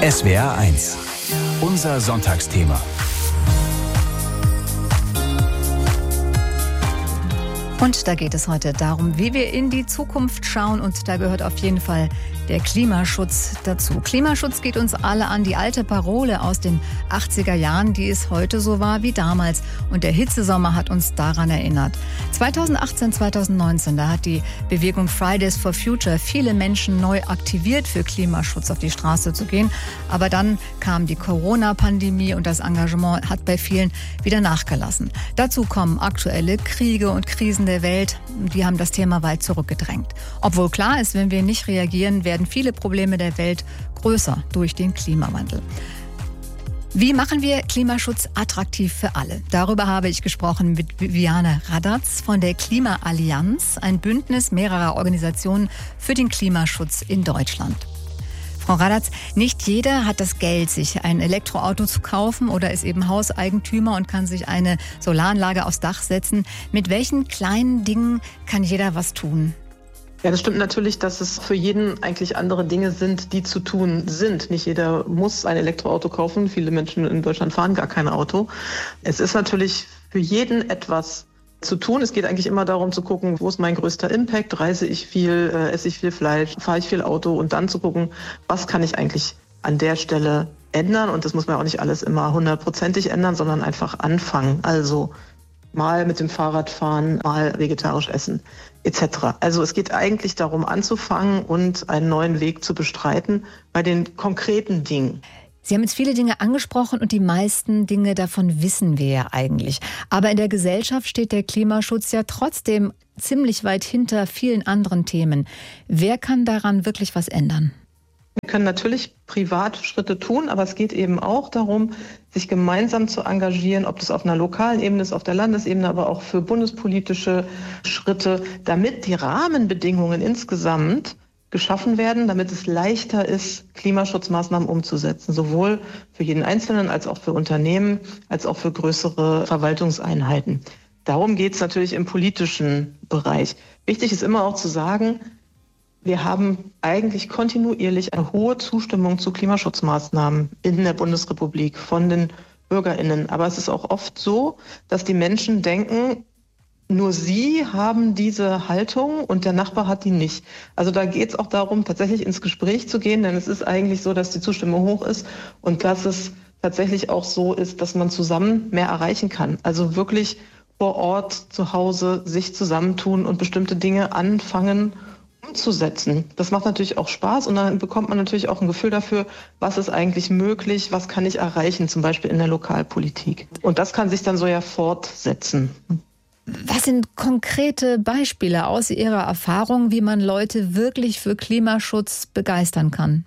SWR 1, unser Sonntagsthema. Und da geht es heute darum, wie wir in die Zukunft schauen. Und da gehört auf jeden Fall der Klimaschutz dazu. Klimaschutz geht uns alle an. Die alte Parole aus den 80er Jahren, die es heute so war wie damals. Und der Hitzesommer hat uns daran erinnert. 2018, 2019, da hat die Bewegung Fridays for Future viele Menschen neu aktiviert, für Klimaschutz auf die Straße zu gehen. Aber dann kam die Corona-Pandemie und das Engagement hat bei vielen wieder nachgelassen. Dazu kommen aktuelle Kriege und Krisen der Welt. Die haben das Thema weit zurückgedrängt. Obwohl klar ist, wenn wir nicht reagieren, werden viele Probleme der Welt größer durch den Klimawandel. Wie machen wir Klimaschutz attraktiv für alle? Darüber habe ich gesprochen mit Viviane Radatz von der Klimaallianz, ein Bündnis mehrerer Organisationen für den Klimaschutz in Deutschland. Frau Radatz, nicht jeder hat das Geld, sich ein Elektroauto zu kaufen oder ist eben Hauseigentümer und kann sich eine Solaranlage aufs Dach setzen. Mit welchen kleinen Dingen kann jeder was tun? Ja, das stimmt natürlich, dass es für jeden eigentlich andere Dinge sind, die zu tun sind. Nicht jeder muss ein Elektroauto kaufen. Viele Menschen in Deutschland fahren gar kein Auto. Es ist natürlich für jeden etwas zu tun. Es geht eigentlich immer darum zu gucken, wo ist mein größter Impact? Reise ich viel, esse ich viel Fleisch, fahre ich viel Auto? Und dann zu gucken, was kann ich eigentlich an der Stelle ändern? Und das muss man auch nicht alles immer 100%ig ändern, sondern einfach anfangen. Also mal mit dem Fahrrad fahren, mal vegetarisch essen, etc. Also es geht eigentlich darum anzufangen und einen neuen Weg zu bestreiten bei den konkreten Dingen. Sie haben jetzt viele Dinge angesprochen und die meisten Dinge davon wissen wir ja eigentlich. Aber in der Gesellschaft steht der Klimaschutz ja trotzdem ziemlich weit hinter vielen anderen Themen. Wer kann daran wirklich was ändern? Wir können natürlich privat Schritte tun, aber es geht eben auch darum, sich gemeinsam zu engagieren, ob das auf einer lokalen Ebene ist, auf der Landesebene, aber auch für bundespolitische Schritte, damit die Rahmenbedingungen insgesamt geschaffen werden, damit es leichter ist, Klimaschutzmaßnahmen umzusetzen, sowohl für jeden Einzelnen als auch für Unternehmen, als auch für größere Verwaltungseinheiten. Darum geht es natürlich im politischen Bereich. Wichtig ist immer auch zu sagen, wir haben eigentlich kontinuierlich eine hohe Zustimmung zu Klimaschutzmaßnahmen in der Bundesrepublik von den BürgerInnen. Aber es ist auch oft so, dass die Menschen denken, nur sie haben diese Haltung und der Nachbar hat die nicht. Also da geht es auch darum, tatsächlich ins Gespräch zu gehen, denn es ist eigentlich so, dass die Zustimmung hoch ist und dass es tatsächlich auch so ist, dass man zusammen mehr erreichen kann. Also wirklich vor Ort, zu Hause sich zusammentun und bestimmte Dinge anfangen umzusetzen. Das macht natürlich auch Spaß und dann bekommt man natürlich auch ein Gefühl dafür, was ist eigentlich möglich, was kann ich erreichen, zum Beispiel in der Lokalpolitik. Und das kann sich dann so ja fortsetzen. Was sind konkrete Beispiele aus Ihrer Erfahrung, wie man Leute wirklich für Klimaschutz begeistern kann?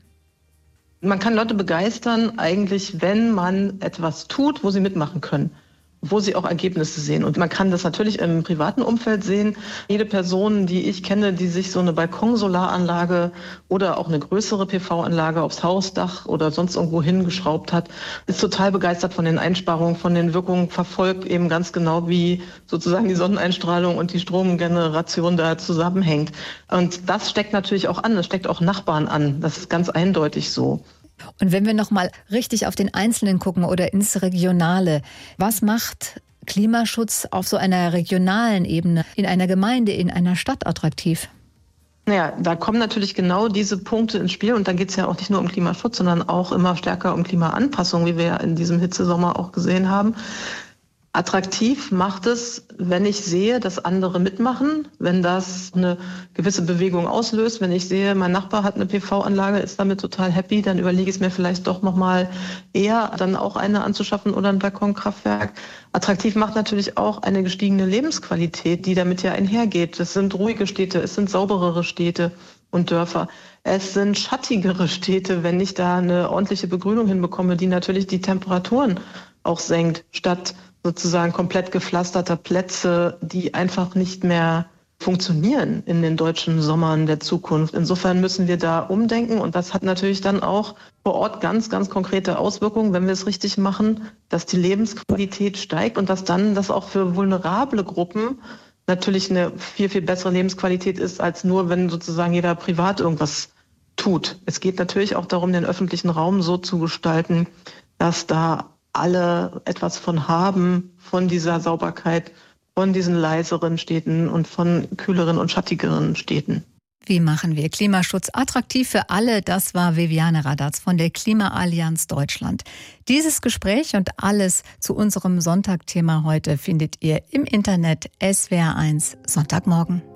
Man kann Leute begeistern, eigentlich, wenn man etwas tut, wo sie mitmachen können, wo sie auch Ergebnisse sehen. Und man kann das natürlich im privaten Umfeld sehen. Jede Person, die ich kenne, die sich so eine Balkonsolaranlage oder auch eine größere PV-Anlage aufs Hausdach oder sonst irgendwo hingeschraubt hat, ist total begeistert von den Einsparungen, von den Wirkungen, verfolgt eben ganz genau, wie sozusagen die Sonneneinstrahlung und die Stromgeneration da zusammenhängt. Und das steckt natürlich auch an, das steckt auch Nachbarn an. Das ist ganz eindeutig so. Und wenn wir noch mal richtig auf den Einzelnen gucken oder ins Regionale, was macht Klimaschutz auf so einer regionalen Ebene, in einer Gemeinde, in einer Stadt attraktiv? Naja, da kommen natürlich genau diese Punkte ins Spiel und dann geht es ja auch nicht nur um Klimaschutz, sondern auch immer stärker um Klimaanpassung, wie wir ja in diesem Hitzesommer auch gesehen haben. Attraktiv macht es, wenn ich sehe, dass andere mitmachen, wenn das eine gewisse Bewegung auslöst, wenn ich sehe, mein Nachbar hat eine PV-Anlage, ist damit total happy, dann überlege ich es mir vielleicht doch nochmal eher, dann auch eine anzuschaffen oder ein Balkonkraftwerk. Attraktiv macht natürlich auch eine gestiegene Lebensqualität, die damit ja einhergeht. Es sind ruhige Städte, es sind sauberere Städte und Dörfer. Es sind schattigere Städte, wenn ich da eine ordentliche Begrünung hinbekomme, die natürlich die Temperaturen auch senkt, statt sozusagen komplett gepflasterter Plätze, die einfach nicht mehr funktionieren in den deutschen Sommern der Zukunft. Insofern müssen wir da umdenken und das hat natürlich dann auch vor Ort ganz, ganz konkrete Auswirkungen, wenn wir es richtig machen, dass die Lebensqualität steigt und dass dann das auch für vulnerable Gruppen natürlich eine viel, viel bessere Lebensqualität ist, als nur, wenn sozusagen jeder privat irgendwas tut. Es geht natürlich auch darum, den öffentlichen Raum so zu gestalten, dass da alle etwas von haben, von dieser Sauberkeit, von diesen leiseren Städten und von kühleren und schattigeren Städten. Wie machen wir Klimaschutz attraktiv für alle? Das war Viviane Radatz von der Klimaallianz Deutschland. Dieses Gespräch und alles zu unserem Sonntagthema heute findet ihr im Internet SWR1 Sonntagmorgen.